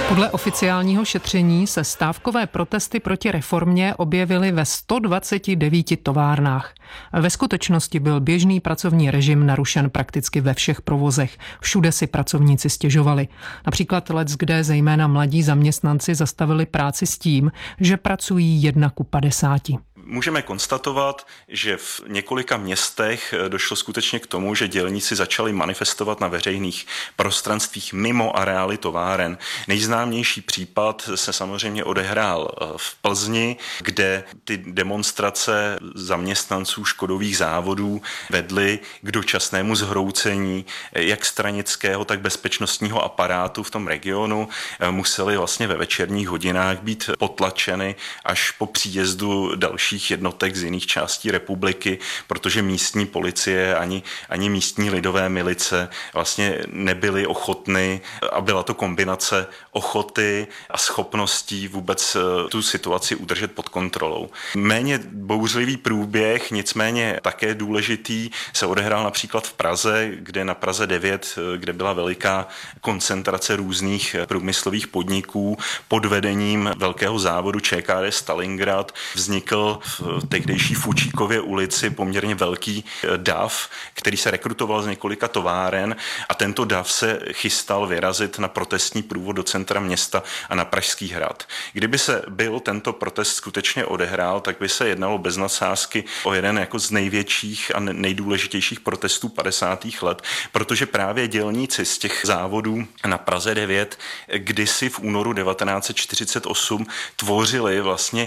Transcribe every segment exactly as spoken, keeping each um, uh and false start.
Podle oficiálního šetření se stávkové protesty proti reformě objevily ve sto dvaceti devíti továrnách. Ve skutečnosti byl běžný pracovní režim narušen prakticky ve všech provozech. Všude si pracovníci stěžovali. Například leckde zejména mladí zaměstnanci zastavili práci s tím, že pracují jedna ku padesáti. Můžeme konstatovat, že v několika městech došlo skutečně k tomu, že dělníci začali manifestovat na veřejných prostranstvích mimo areály továren. Nejznámější případ se samozřejmě odehrál v Plzni, kde ty demonstrace zaměstnanců škodových závodů vedly k dočasnému zhroucení jak stranického, tak bezpečnostního aparátu v tom regionu. Museli vlastně ve večerních hodinách být potlačeny až po příjezdu dalších jednotek z jiných částí republiky, protože místní policie ani, ani místní lidové milice vlastně nebyly ochotny a byla to kombinace ochoty a schopností vůbec tu situaci udržet pod kontrolou. Méně bouřlivý průběh, nicméně také důležitý, se odehrál například v Praze, kde na Praze devět, kde byla veliká koncentrace různých průmyslových podniků pod vedením velkého závodu ČKD Stalingrad, vznikl v tehdejší Fučíkově ulici poměrně velký dav, který se rekrutoval z několika továren a tento dav se chystal vyrazit na protestní průvod do centra města a na Pražský hrad. Kdyby se byl tento protest skutečně odehrál, tak by se jednalo bez nadsázky o jeden jako z největších a nejdůležitějších protestů padesátých let, protože právě dělníci z těch závodů na Praze devět kdysi v únoru devatenáct set čtyřicet osm tvořili vlastně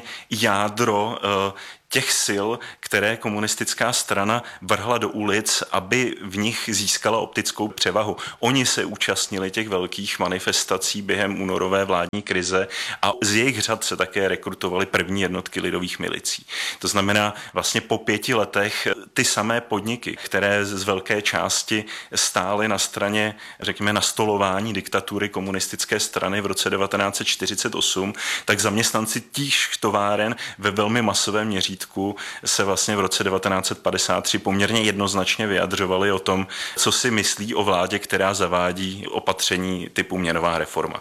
jádro těch sil, které komunistická strana vrhla do ulic, aby v nich získala optickou převahu. Oni se účastnili těch velkých manifestací během únorové vládní krize a z jejich řad se také rekrutovaly první jednotky lidových milicí. To znamená, vlastně po pěti letech ty samé podniky, které z velké části stály na straně, řekněme, nastolování diktatury komunistické strany v roce devatenáct set čtyřicet osm, tak zaměstnanci těch továren ve velmi masovém měřítku se vlastně v roce devatenáct set padesát tři poměrně jednoznačně vyjadřovali o tom, co si myslí o vládě, která zavádí opatření typu měnová reforma.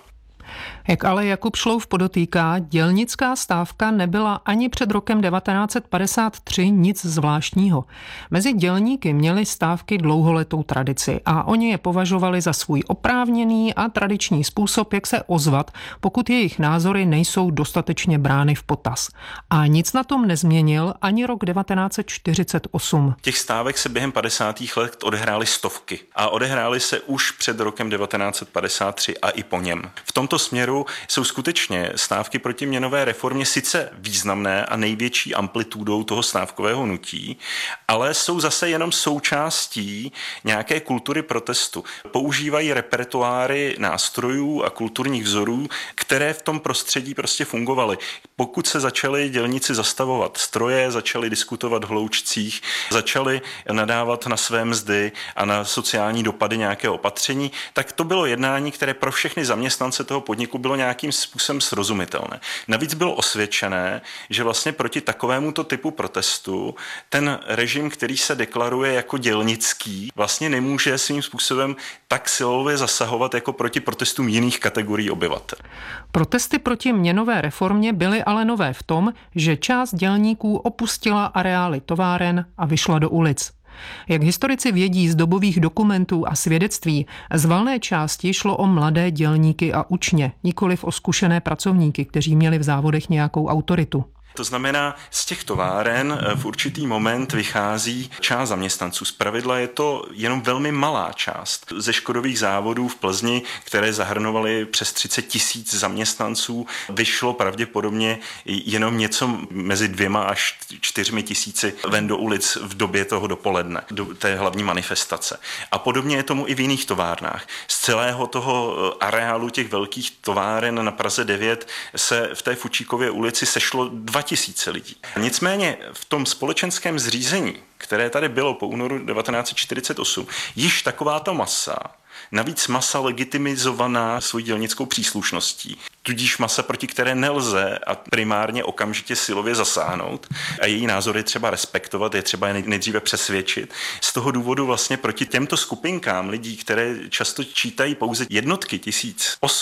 Jak ale Jakub Šlouf podotýká, dělnická stávka nebyla ani před rokem devatenáct set padesát tři nic zvláštního. Mezi dělníky měly stávky dlouholetou tradici a oni je považovali za svůj oprávněný a tradiční způsob, jak se ozvat, pokud jejich názory nejsou dostatečně brány v potaz. A nic na tom nezměnil ani rok devatenáct set čtyřicet osm. Těch stávek se během padesátých let odehrály stovky a odehrály se už před rokem devatenáct set padesát tři a i po něm. V tomto směru jsou skutečně stávky proti měnové reformě sice významné a největší amplitudou toho stávkového hnutí, ale jsou zase jenom součástí nějaké kultury protestu. Používají repertoáry nástrojů a kulturních vzorů, které v tom prostředí prostě fungovaly. Pokud se začali dělníci zastavovat stroje, začali diskutovat v hloučcích, začali nadávat na své mzdy a na sociální dopady nějakého opatření, tak to bylo jednání, které pro všechny zaměstnance toho podniku bylo nějakým způsobem srozumitelné. Navíc bylo osvědčené, že vlastně proti takovémuto typu protestu ten režim, který se deklaruje jako dělnický, vlastně nemůže svým způsobem tak silově zasahovat jako proti protestům jiných kategorií obyvatel. Protesty proti měnové reformě byly ale nové v tom, že část dělníků opustila areály továren a vyšla do ulic. Jak historici vědí z dobových dokumentů a svědectví, z valné části šlo o mladé dělníky a učně, nikoliv o zkušené pracovníky, kteří měli v závodech nějakou autoritu. To znamená, z těch továren v určitý moment vychází část zaměstnanců. Zpravidla je to jenom velmi malá část. Ze škodových závodů v Plzni, které zahrnovaly přes třicet tisíc zaměstnanců, vyšlo pravděpodobně jenom něco mezi dvěma až čtyřmi tisíci ven do ulic v době toho dopoledne, do té hlavní manifestace. A podobně je tomu i v jiných továrnách. Z celého toho areálu těch velkých továren na Praze devět se v té Fučíkově ulici sešlo dva tisíce lidí. Nicméně v tom společenském zřízení, které tady bylo po únoru devatenáct set čtyřicet osm, již takováto masa, navíc masa legitimizovaná svojí dělnickou příslušností, tudíž masa, proti které nelze a primárně okamžitě silově zasáhnout a její názory třeba respektovat, je třeba je nejdříve přesvědčit. Z toho důvodu vlastně proti těmto skupinkám lidí, které často čítají pouze jednotky tisíc osob,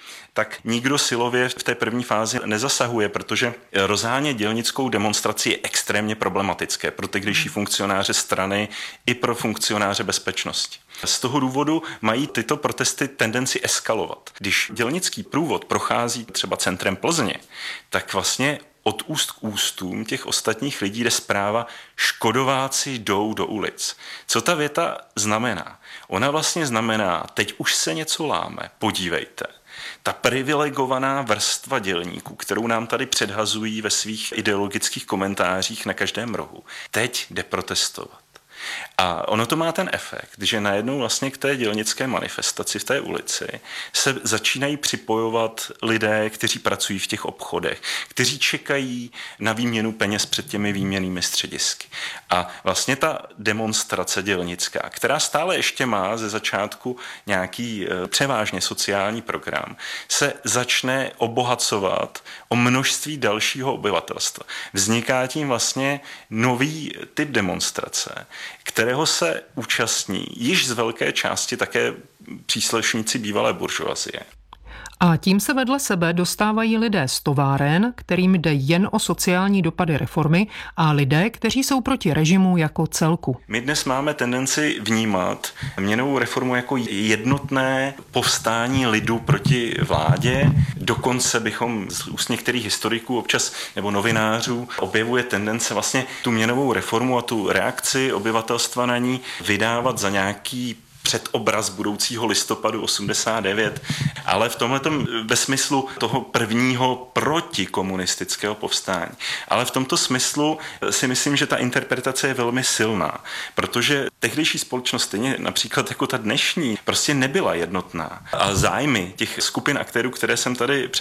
tak nikdo silově v té první fázi nezasahuje, protože rozhánět dělnickou demonstraci je extrémně problematické pro tehdejší funkcionáře strany i pro funkcionáře bezpečnosti. Z toho důvodu mají tyto protesty tendenci eskalovat. Když dělnický průvod prochází třeba centrem Plzně, tak vlastně od úst k ústům těch ostatních lidí jde zpráva: škodováci jdou do ulic. Co ta věta znamená? Ona vlastně znamená, teď už se něco láme, podívejte. Ta privilegovaná vrstva dělníků, kterou nám tady předhazují ve svých ideologických komentářích na každém rohu, teď jde protestovat. A ono to má ten efekt, že najednou vlastně k té dělnické manifestaci v té ulici se začínají připojovat lidé, kteří pracují v těch obchodech, kteří čekají na výměnu peněz před těmi výměnnými středisky. A vlastně ta demonstrace dělnická, která stále ještě má ze začátku nějaký převážně sociální program, se začne obohacovat o množství dalšího obyvatelstva. Vzniká tím vlastně nový typ demonstrace, kterého se účastní již z velké části také příslušníci bývalé buržoazie. A tím se vedle sebe dostávají lidé z továren, kterým jde jen o sociální dopady reformy, a lidé, kteří jsou proti režimu jako celku. My dnes máme tendenci vnímat měnovou reformu jako jednotné povstání lidu proti vládě. Dokonce bychom z úst některých historiků občas nebo novinářů objevuje tendence vlastně tu měnovou reformu a tu reakci obyvatelstva na ní vydávat za nějaký předobraz budoucího listopadu osmdesát devět, ale v tomhletom ve smyslu toho prvního protikomunistického povstání. Ale v tomto smyslu si myslím, že ta interpretace je velmi silná, protože tehdejší společnost, stejně například jako ta dnešní, prostě nebyla jednotná. A zájmy těch skupin aktérů, které jsem tady